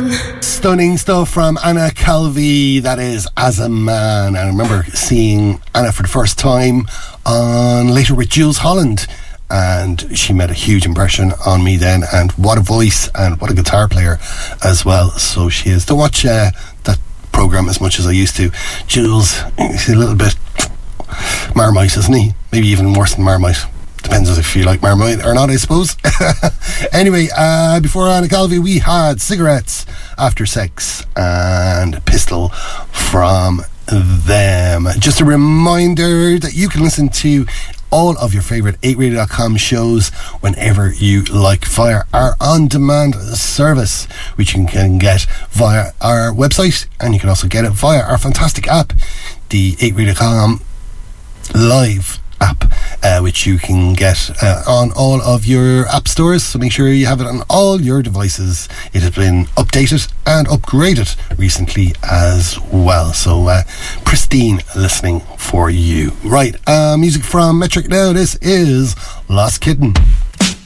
Stunning stuff from Anna Calvi, that is As a Man. I remember seeing Anna for the first time later with Jools Holland, and she made a huge impression on me then, and what a voice and what a guitar player as well. So she is. Don't watch that programme as much as I used to. Jools, he's a little bit Marmite, isn't he? Maybe even worse than Marmite. Depends if you like Marmite or not, I suppose. Anyway, before Anna Calvi, we had Cigarettes, After Sex and Pistol from them. Just a reminder that you can listen to all of your favourite 8radio.com shows whenever you like via our on-demand service, which you can get via our website, and you can also get it via our fantastic app, the 8radio.com Live app, which you can get on all of your app stores, so make sure you have it on all your devices. It has been updated and upgraded recently as well, so pristine listening for you. Right, music from Metric now. This is Lost Kitten.